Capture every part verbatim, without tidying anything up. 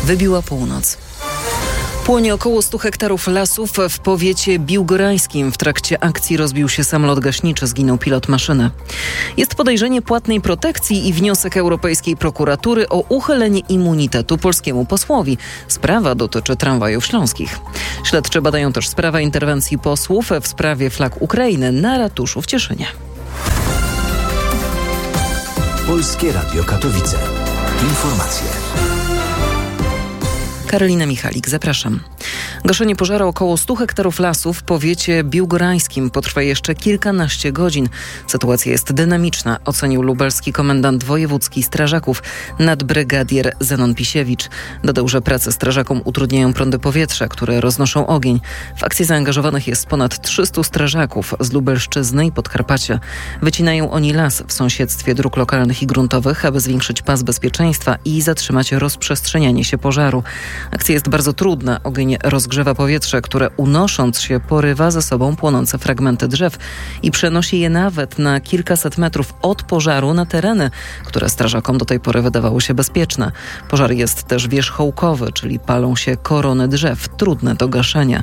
Wybiła północ. Płonie około stu hektarów lasów w powiecie biłgorajskim. W trakcie akcji rozbił się samolot gaśniczy, zginął pilot maszyny. Jest podejrzenie płatnej protekcji i wniosek Europejskiej Prokuratury o uchylenie immunitetu polskiemu posłowi. Sprawa dotyczy tramwajów śląskich. Śledczy badają też sprawę interwencji posłów w sprawie flag Ukrainy na ratuszu w Cieszynie. Polskie Radio Katowice. Informacje. Karolina Michalik, zapraszam. Gaszenie pożaru około stu hektarów lasów w powiecie biłgorajskim potrwa jeszcze kilkanaście godzin. Sytuacja jest dynamiczna, ocenił lubelski komendant wojewódzki strażaków nadbrygadier Zenon Pisiewicz. Dodał, że prace strażakom utrudniają prądy powietrza, które roznoszą ogień. W akcji zaangażowanych jest ponad trzystu strażaków z Lubelszczyzny i Podkarpacia. Wycinają oni las w sąsiedztwie dróg lokalnych i gruntowych, aby zwiększyć pas bezpieczeństwa i zatrzymać rozprzestrzenianie się pożaru. Akcja jest bardzo trudna. Ogień rozgrzewa powietrze, które unosząc się porywa ze sobą płonące fragmenty drzew i przenosi je nawet na kilkaset metrów od pożaru na tereny, które strażakom do tej pory wydawały się bezpieczne. Pożar jest też wierzchołkowy, czyli palą się korony drzew, trudne do gaszenia.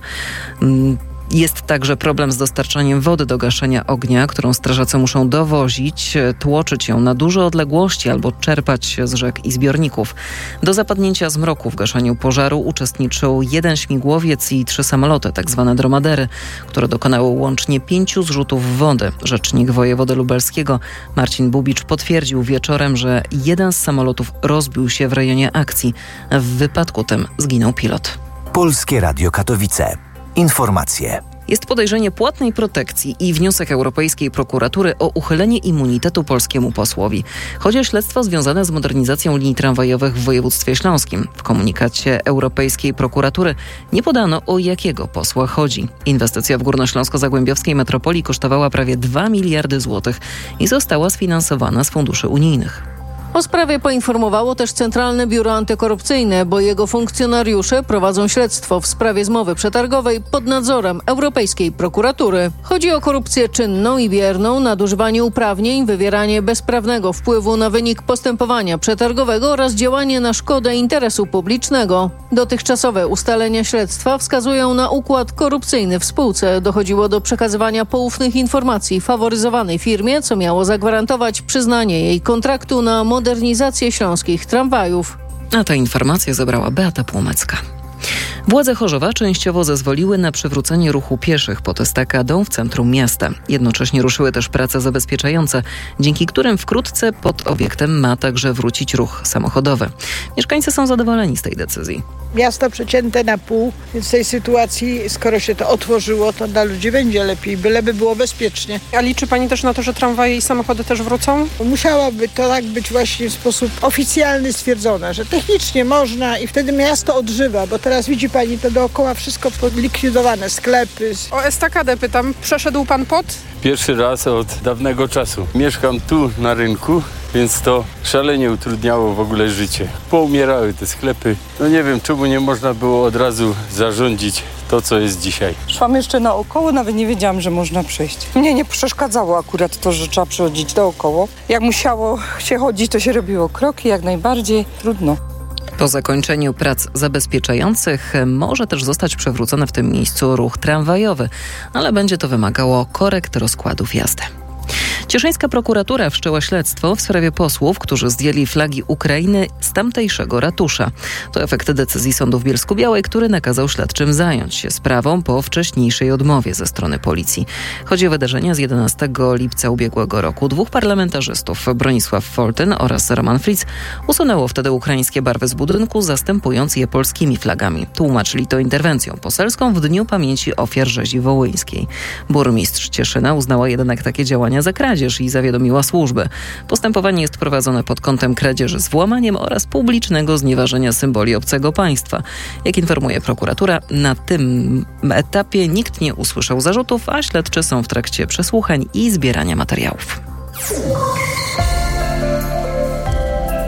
Jest także problem z dostarczaniem wody do gaszenia ognia, którą strażacy muszą dowozić, tłoczyć ją na duże odległości albo czerpać z rzek i zbiorników. Do zapadnięcia zmroku w gaszeniu pożaru uczestniczył jeden śmigłowiec i trzy samoloty, tak zwane dromadery, które dokonały łącznie pięciu zrzutów wody. Rzecznik wojewody lubelskiego Marcin Bubicz potwierdził wieczorem, że jeden z samolotów rozbił się w rejonie akcji. W wypadku tym zginął pilot. Polskie Radio Katowice. Informacje. Jest podejrzenie płatnej protekcji i wniosek Europejskiej Prokuratury o uchylenie immunitetu polskiemu posłowi. Chodzi o śledztwo związane z modernizacją linii tramwajowych w województwie śląskim. W komunikacie Europejskiej Prokuratury nie podano, o jakiego posła chodzi. Inwestycja w górnośląsko-zagłębiowskiej metropolii kosztowała prawie dwa miliardy złotych i została sfinansowana z funduszy unijnych. O sprawie poinformowało też Centralne Biuro Antykorupcyjne, bo jego funkcjonariusze prowadzą śledztwo w sprawie zmowy przetargowej pod nadzorem Europejskiej Prokuratury. Chodzi o korupcję czynną i bierną, nadużywanie uprawnień, wywieranie bezprawnego wpływu na wynik postępowania przetargowego oraz działanie na szkodę interesu publicznego. Dotychczasowe ustalenia śledztwa wskazują na układ korupcyjny w spółce. Dochodziło do przekazywania poufnych informacji faworyzowanej firmie, co miało zagwarantować przyznanie jej kontraktu na modernizację śląskich tramwajów. A tę informację zebrała Beata Płomecka. Władze Chorzowa częściowo zezwoliły na przywrócenie ruchu pieszych pod estakadą w centrum miasta. Jednocześnie ruszyły też prace zabezpieczające, dzięki którym wkrótce pod obiektem ma także wrócić ruch samochodowy. Mieszkańcy są zadowoleni z tej decyzji. Miasto przecięte na pół, więc w tej sytuacji, skoro się to otworzyło, to dla ludzi będzie lepiej, byleby było bezpiecznie. A liczy pani też na to, że tramwaje i samochody też wrócą? Musiałoby to tak być właśnie w sposób oficjalny stwierdzone, że technicznie można i wtedy miasto odżywa, bo teraz widzi pani to dookoła wszystko podlikwidowane, sklepy. O estakadę pytam, przeszedł pan pod? Pierwszy raz od dawnego czasu. Mieszkam tu na rynku, więc to szalenie utrudniało w ogóle życie. Poumierały te sklepy. No nie wiem, czemu nie można było od razu zarządzić to, co jest dzisiaj. Szłam jeszcze naokoło, nawet nie wiedziałam, że można przejść. Mnie nie przeszkadzało akurat to, że trzeba przechodzić naokoło. Jak musiało się chodzić, to się robiło kroki, jak najbardziej trudno. Po zakończeniu prac zabezpieczających może też zostać przywrócony w tym miejscu ruch tramwajowy, ale będzie to wymagało korekt rozkładów jazdy. Cieszyńska prokuratura wszczęła śledztwo w sprawie posłów, którzy zdjęli flagi Ukrainy z tamtejszego ratusza. To efekt decyzji sądu w Bielsku-Białej, który nakazał śledczym zająć się sprawą po wcześniejszej odmowie ze strony policji. Chodzi o wydarzenia z jedenastego lipca ubiegłego roku. Dwóch parlamentarzystów, Bronisław Foltyn oraz Roman Fritz, usunęło wtedy ukraińskie barwy z budynku, zastępując je polskimi flagami. Tłumaczyli to interwencją poselską w Dniu Pamięci Ofiar Rzezi Wołyńskiej. Burmistrz Cieszyna uznała jednak takie działania za kradzież i zawiadomiła służby. Postępowanie jest prowadzone pod kątem kradzieży z włamaniem oraz publicznego znieważenia symboli obcego państwa. Jak informuje prokuratura, na tym etapie nikt nie usłyszał zarzutów, a śledczy są w trakcie przesłuchań i zbierania materiałów.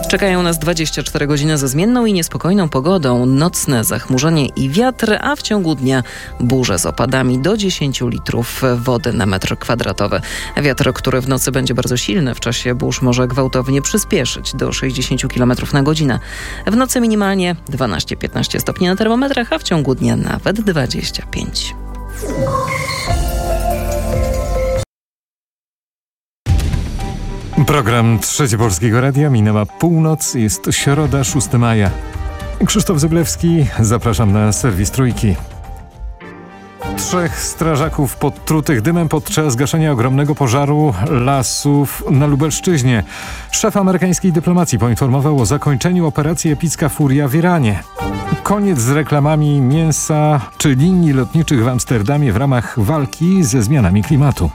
Czekają nas dwadzieścia cztery godziny ze zmienną i niespokojną pogodą, nocne zachmurzenie i wiatr, a w ciągu dnia burze z opadami do dziesięć litrów wody na metr kwadratowy. Wiatr, który w nocy będzie bardzo silny, w czasie burz może gwałtownie przyspieszyć do sześćdziesiąt kilometrów na godzinę. W nocy minimalnie dwanaście piętnaście stopni na termometrach, a w ciągu dnia nawet dwadzieścia pięć. Program Trzeci Polskiego Radia, minęła północ, jest środa, szóstego maja. Krzysztof Zyblewski, zapraszam na serwis Trójki. Trzech strażaków podtrutych dymem podczas gaszenia ogromnego pożaru lasów na Lubelszczyźnie. Szef amerykańskiej dyplomacji poinformował o zakończeniu operacji Epicka Furia w Iranie. Koniec z reklamami mięsa czy linii lotniczych w Amsterdamie w ramach walki ze zmianami klimatu.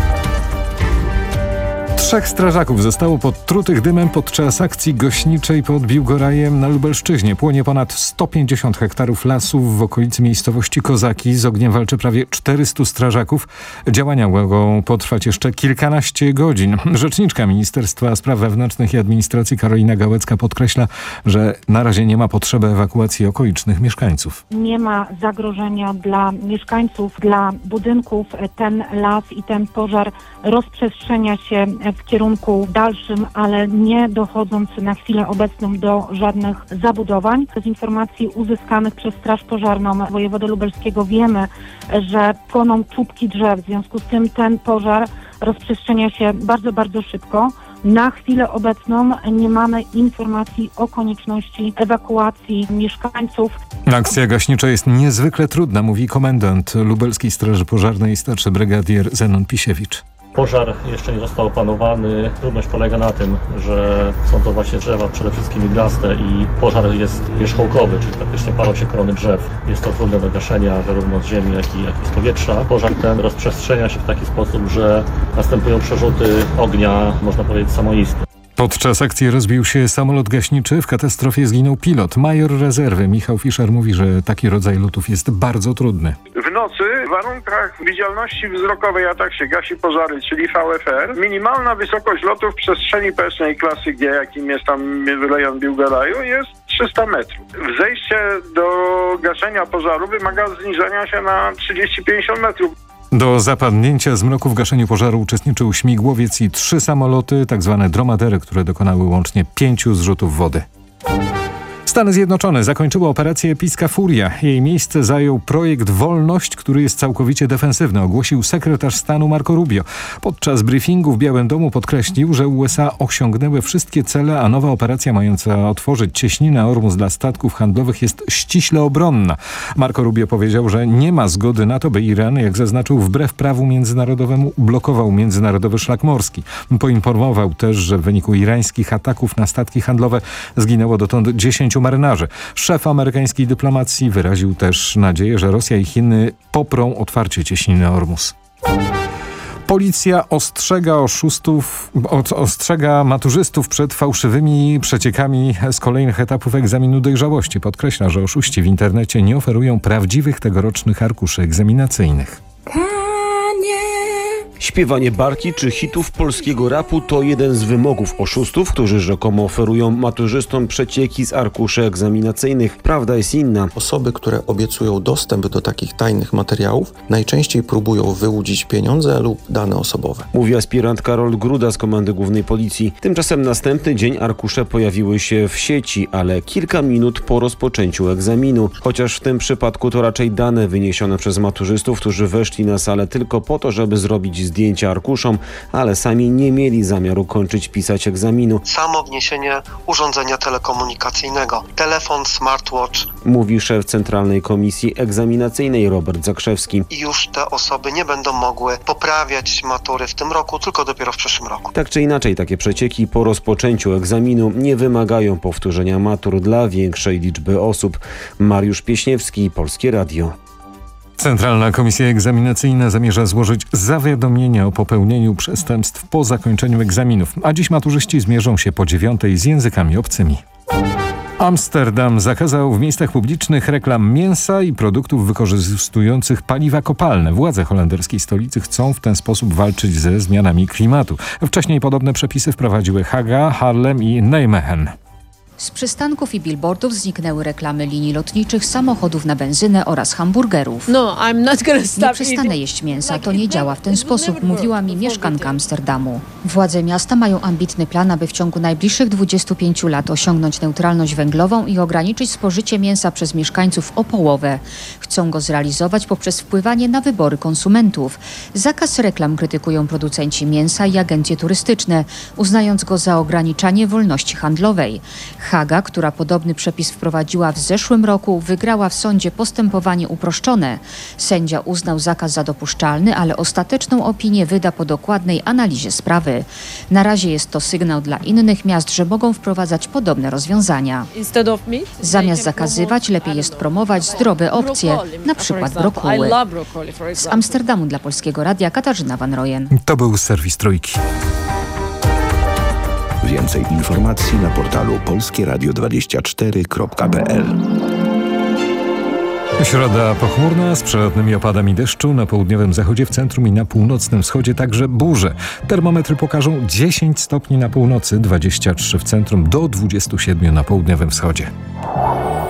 Trzech strażaków zostało podtrutych dymem podczas akcji gaśniczej pod Biłgorajem na Lubelszczyźnie. Płonie ponad sto pięćdziesiąt hektarów lasów w okolicy miejscowości Kozaki. Z ogniem walczy prawie czterystu strażaków. Działania mogą potrwać jeszcze kilkanaście godzin. Rzeczniczka Ministerstwa Spraw Wewnętrznych i Administracji Karolina Gałecka podkreśla, że na razie nie ma potrzeby ewakuacji okolicznych mieszkańców. Nie ma zagrożenia dla mieszkańców, dla budynków. Ten las i ten pożar rozprzestrzenia się w kierunku dalszym, ale nie dochodząc na chwilę obecną do żadnych zabudowań. Z informacji uzyskanych przez Straż Pożarną wojewody lubelskiego wiemy, że płoną czubki drzew. W związku z tym ten pożar rozprzestrzenia się bardzo, bardzo szybko. Na chwilę obecną nie mamy informacji o konieczności ewakuacji mieszkańców. Akcja gaśnicza jest niezwykle trudna, mówi komendant Lubelskiej Straży Pożarnej, starszy brygadier Zenon Pisiewicz. Pożar jeszcze nie został opanowany. Trudność polega na tym, że są to właśnie drzewa przede wszystkim iglaste i pożar jest wierzchołkowy, czyli praktycznie palą się korony drzew. Jest to trudne do gaszenia zarówno z ziemi, jak i, jak i z powietrza. Pożar ten rozprzestrzenia się w taki sposób, że następują przerzuty ognia, można powiedzieć, samoistne. Podczas akcji rozbił się samolot gaśniczy. W katastrofie zginął pilot. Major rezerwy Michał Fischer mówi, że taki rodzaj lotów jest bardzo trudny. W nocy w warunkach widzialności wzrokowej, a tak się gasi pożary, czyli V F R, minimalna wysokość lotu w przestrzeni powietrznej klasy G, jakim jest tam rejon Biłgoraju, jest trzysta metrów. Zejście do gaszenia pożaru wymaga zniżenia się na trzydzieści pięćdziesiąt metrów. Do zapadnięcia zmroku w gaszeniu pożaru uczestniczył śmigłowiec i trzy samoloty, tak zwane dromadery, które dokonały łącznie pięciu zrzutów wody. Stany Zjednoczone zakończyły operację Epicka Furia. Jej miejsce zajął projekt Wolność, który jest całkowicie defensywny, ogłosił sekretarz stanu Marco Rubio. Podczas briefingu w Białym Domu podkreślił, że U S A osiągnęły wszystkie cele, a nowa operacja mająca otworzyć cieśninę Ormus dla statków handlowych jest ściśle obronna. Marco Rubio powiedział, że nie ma zgody na to, by Iran, jak zaznaczył, wbrew prawu międzynarodowemu blokował międzynarodowy szlak morski. Poinformował też, że w wyniku irańskich ataków na statki handlowe zginęło dotąd dziesięciu marynarzy. Szef amerykańskiej dyplomacji wyraził też nadzieję, że Rosja i Chiny poprą otwarcie cieśniny Ormus. Policja ostrzega oszustów, ostrzega maturzystów przed fałszywymi przeciekami z kolejnych etapów egzaminu dojrzałości. Podkreśla, że oszuści w internecie nie oferują prawdziwych tegorocznych arkuszy egzaminacyjnych. Śpiewanie barki czy hitów polskiego rapu to jeden z wymogów oszustów, którzy rzekomo oferują maturzystom przecieki z arkuszy egzaminacyjnych. Prawda jest inna. Osoby, które obiecują dostęp do takich tajnych materiałów, najczęściej próbują wyłudzić pieniądze lub dane osobowe. Mówi aspirant Karol Gruda z Komendy Głównej Policji. Tymczasem następny dzień arkusze pojawiły się w sieci, ale kilka minut po rozpoczęciu egzaminu. Chociaż w tym przypadku to raczej dane wyniesione przez maturzystów, którzy weszli na salę tylko po to, żeby zrobić zdjęcia arkuszom, ale sami nie mieli zamiaru kończyć pisać egzaminu. Samo wniesienie urządzenia telekomunikacyjnego, telefon, smartwatch. Mówi szef Centralnej Komisji Egzaminacyjnej Robert Zakrzewski. I już te osoby nie będą mogły poprawiać matury w tym roku, tylko dopiero w przyszłym roku. Tak czy inaczej, takie przecieki po rozpoczęciu egzaminu nie wymagają powtórzenia matur dla większej liczby osób. Mariusz Pieśniewski, Polskie Radio. Centralna Komisja Egzaminacyjna zamierza złożyć zawiadomienie o popełnieniu przestępstw po zakończeniu egzaminów, a dziś maturzyści zmierzą się po dziewiątej z językami obcymi. Amsterdam zakazał w miejscach publicznych reklam mięsa i produktów wykorzystujących paliwa kopalne. Władze holenderskiej stolicy chcą w ten sposób walczyć ze zmianami klimatu. Wcześniej podobne przepisy wprowadziły Haga, Haarlem i Nijmegen. Z przystanków i billboardów zniknęły reklamy linii lotniczych, samochodów na benzynę oraz hamburgerów. No, I'm not gonna stop nie przestanę jeść mięsa, to nie działa w ten sposób, mówiła mi mieszkanka Amsterdamu. Władze miasta mają ambitny plan, aby w ciągu najbliższych dwudziestu pięciu lat osiągnąć neutralność węglową i ograniczyć spożycie mięsa przez mieszkańców o połowę. Chcą go zrealizować poprzez wpływanie na wybory konsumentów. Zakaz reklam krytykują producenci mięsa i agencje turystyczne, uznając go za ograniczanie wolności handlowej. Haga, która podobny przepis wprowadziła w zeszłym roku, wygrała w sądzie postępowanie uproszczone. Sędzia uznał zakaz za dopuszczalny, ale ostateczną opinię wyda po dokładnej analizie sprawy. Na razie jest to sygnał dla innych miast, że mogą wprowadzać podobne rozwiązania. Zamiast zakazywać, lepiej jest promować zdrowe opcje, na przykład brokuły. Z Amsterdamu dla Polskiego Radia Katarzyna Van Rojen. To był serwis Trójki. Więcej informacji na portalu polskie radio dwadzieścia cztery kropka p l. Środa pochmurna z przelotnymi opadami deszczu, na południowym zachodzie, w centrum i na północnym wschodzie także burze. Termometry pokażą dziesięć stopni na północy, dwadzieścia trzy w centrum, do dwudziestu siedmiu na południowym wschodzie.